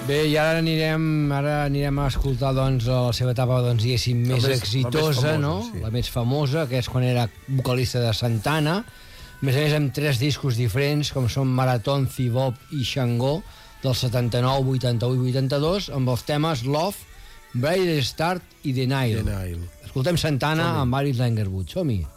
Bé, i ara anirem a escoltar doncs, la seva etapa, doncs, diguéssim, més exitosa, no? Sí. La més famosa, que és quan era vocalista de Santana. A més, amb 3 discos diferents, com són Marathon, Cibop i Xangó, del 79, 81 i 82, amb els temes Love, Bright Start i The Nile. Escoltem Santana amb Alice Langerwood. Som-hi.